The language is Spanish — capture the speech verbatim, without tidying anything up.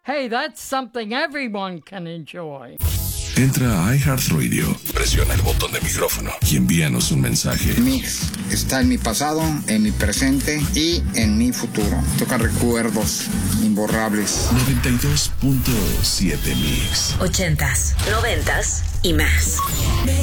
Hey, that's something everyone can enjoy. Entra a iHeartRadio, presiona el botón de micrófono y envíanos un mensaje. Mix está en mi pasado, en mi presente y en mi futuro. Toca recuerdos imborrables. noventa y dos punto siete Mix. Ochentas, noventas y más.